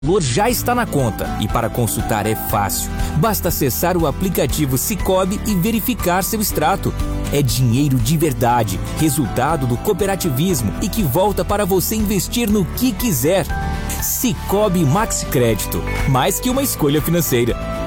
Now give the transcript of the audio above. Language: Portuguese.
O valor já está na conta e para consultar é fácil. Basta acessar o aplicativo Sicoob e verificar seu extrato. É dinheiro de verdade, resultado do cooperativismo e que volta para você investir no que quiser. Sicoob Maxi Crédito, mais que uma escolha financeira.